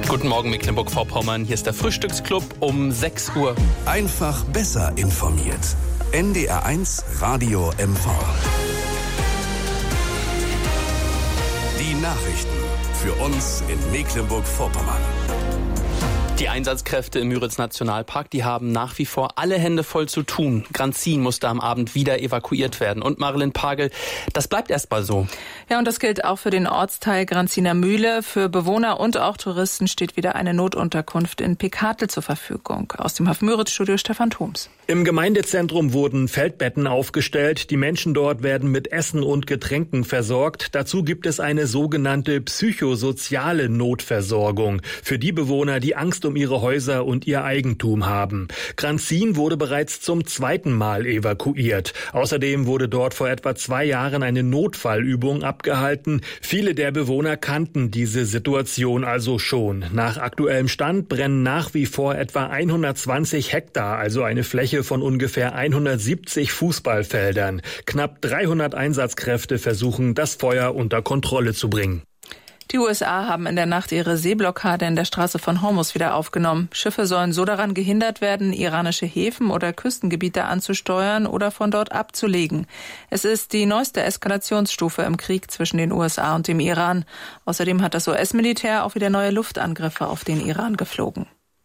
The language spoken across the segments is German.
Guten Morgen Mecklenburg-Vorpommern, hier ist der Frühstücksclub um 6 Uhr. Einfach besser informiert. NDR1 Radio MV. Die Nachrichten für uns in Mecklenburg-Vorpommern. Die Einsatzkräfte im Müritz-Nationalpark, die haben nach wie vor alle Hände voll zu tun. Granzin musste am Abend wieder evakuiert werden. Und Marilyn Pagel, das bleibt erstmal so. Ja, und das gilt auch für den Ortsteil Granziner Mühle. Für Bewohner und auch Touristen steht wieder eine Notunterkunft in Pekatel zur Verfügung. Aus dem Müritz-Studio Stefan Thoms. Im Gemeindezentrum wurden Feldbetten aufgestellt. Die Menschen dort werden mit Essen und Getränken versorgt. Dazu gibt es eine sogenannte psychosoziale Notversorgung für die Bewohner, die Angst um ihre Häuser und ihr Eigentum haben. Granzin wurde bereits zum zweiten Mal evakuiert. Außerdem wurde dort vor etwa 2 Jahren eine Notfallübung abgehalten. Viele der Bewohner kannten diese Situation also schon. Nach aktuellem Stand brennen nach wie vor etwa 120 Hektar, also eine Fläche von ungefähr 170 Fußballfeldern. Knapp 300 Einsatzkräfte versuchen, das Feuer unter Kontrolle zu bringen. Die USA haben in der Nacht ihre Seeblockade in der Straße von Hormuz wieder aufgenommen. Schiffe sollen so daran gehindert werden, iranische Häfen oder Küstengebiete anzusteuern oder von dort abzulegen. Es ist die neueste Eskalationsstufe im Krieg zwischen den USA und dem Iran. Außerdem hat das US-Militär auch wieder neue Luftangriffe auf den Iran geflogen.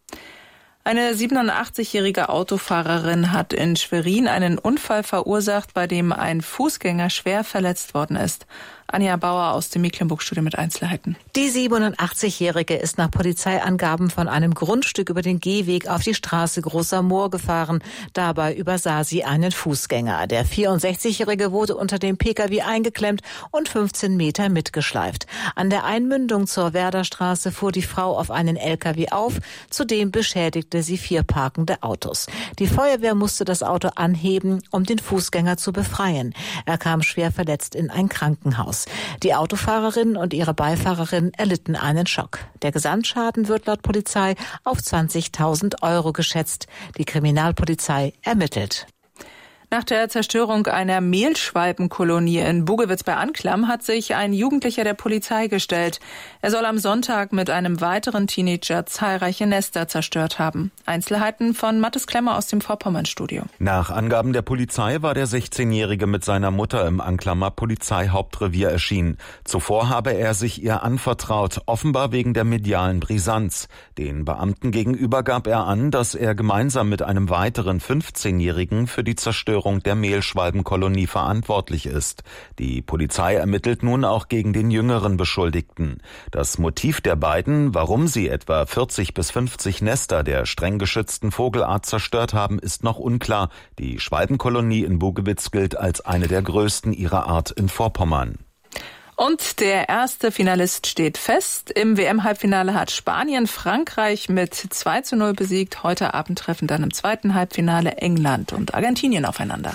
Eine 87-jährige Autofahrerin hat in Schwerin einen Unfall verursacht, bei dem ein Fußgänger schwer verletzt worden ist. Anja Bauer aus dem Mecklenburg-Studio mit Einzelheiten. Die 87-Jährige ist nach Polizeiangaben von einem Grundstück über den Gehweg auf die Straße Großer Moor gefahren. Dabei übersah sie einen Fußgänger. Der 64-Jährige wurde unter dem Pkw eingeklemmt und 15 Meter mitgeschleift. An der Einmündung zur Werderstraße fuhr die Frau auf einen Lkw auf. Zudem beschädigte sie 4 parkende Autos. Die Feuerwehr musste das Auto anheben, um den Fußgänger zu befreien. Er kam schwer verletzt in ein Krankenhaus. Die Autofahrerin und ihre Beifahrerin erlitten einen Schock. Der Gesamtschaden wird laut Polizei auf 20.000 Euro geschätzt. Die Kriminalpolizei ermittelt. Nach der Zerstörung einer Mehlschwalbenkolonie in Bugewitz bei Anklam hat sich ein Jugendlicher der Polizei gestellt. Er soll am Sonntag mit einem weiteren Teenager zahlreiche Nester zerstört haben. Einzelheiten von Mathis Klemmer aus dem Vorpommern-Studio. Nach Angaben der Polizei war der 16-Jährige mit seiner Mutter im Anklamer Polizeihauptrevier erschienen. Zuvor habe er sich ihr anvertraut, offenbar wegen der medialen Brisanz. Den Beamten gegenüber gab er an, dass er gemeinsam mit einem weiteren 15-Jährigen für die Zerstörung der Mehlschwalbenkolonie verantwortlich ist. Die Polizei ermittelt nun auch gegen den jüngeren Beschuldigten. Das Motiv der beiden, warum sie etwa 40 bis 50 Nester der streng geschützten Vogelart zerstört haben, ist noch unklar. Die Schwalbenkolonie in Bugewitz gilt als eine der größten ihrer Art in Vorpommern. Und der erste Finalist steht fest. Im WM-Halbfinale hat Spanien Frankreich mit 2:0 besiegt. Heute Abend treffen dann im zweiten Halbfinale England und Argentinien aufeinander.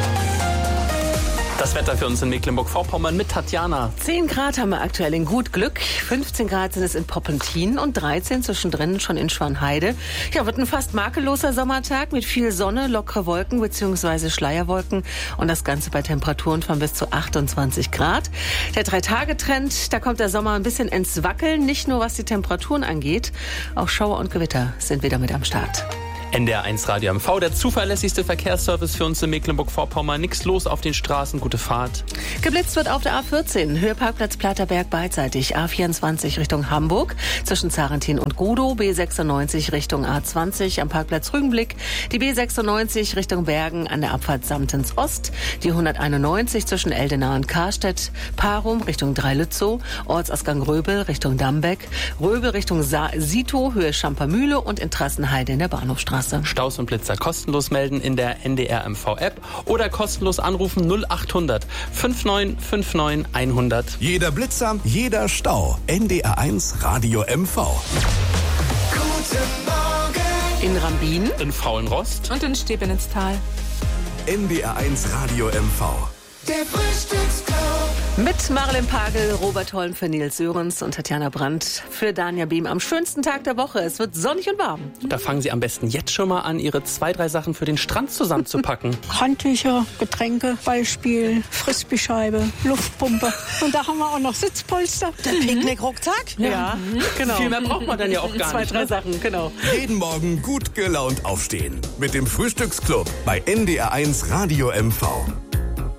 Das Wetter für uns in Mecklenburg-Vorpommern mit Tatjana. 10 Grad haben wir aktuell in Gut Glück, 15 Grad sind es in Poppentin und 13 zwischendrin schon in Schwanheide. Ja, wird ein fast makelloser Sommertag mit viel Sonne, lockere Wolken bzw. Schleierwolken und das Ganze bei Temperaturen von bis zu 28 Grad. Der 3-Tage-Trend, da kommt der Sommer ein bisschen ins Wackeln, nicht nur was die Temperaturen angeht, auch Schauer und Gewitter sind wieder mit am Start. NDR1 Radio MV, der zuverlässigste Verkehrsservice für uns in Mecklenburg-Vorpommern. Nichts los auf den Straßen, gute Fahrt. Geblitzt wird auf der A14, Höheparkplatz Platterberg beidseitig, A24 Richtung Hamburg, zwischen Zarentin und Gudow, B96 Richtung A20 am Parkplatz Rügenblick, die B96 Richtung Bergen an der Abfahrt Samtens Ost, die 191 zwischen Eldenau und Karstedt, Parum Richtung Dreilützow, Ortsausgang Röbel Richtung Dambeck, Röbel Richtung Sito, Höhe Schampermühle und in Trassenheide in der Bahnhofstraße. Staus und Blitzer kostenlos melden in der NDR MV-App oder kostenlos anrufen 0800 5959 100. Jeder Blitzer, jeder Stau. NDR1 Radio MV. Guten Morgen. In Rambin, In Faulenrost Und in Stepenitz-Tal. NDR1 Radio MV. Der Frühstücksclub. Mit Marilyn Pagel, Robert Holm für Nils Sörens und Tatjana Brandt für Dania Behm am schönsten Tag der Woche. Es wird sonnig und warm. Da fangen Sie am besten jetzt schon mal an, Ihre 2, 3 Sachen für den Strand zusammenzupacken. Handtücher, Getränke, Ballspiel, Frisbeescheibe, Luftpumpe. Und da haben wir auch noch Sitzpolster. Der Picknick-Rucksack? Ja, genau. Viel mehr braucht man dann ja auch gar 2, nicht. 3 Sachen, genau. Jeden Morgen gut gelaunt aufstehen. Mit dem Frühstücksclub bei NDR1 Radio MV.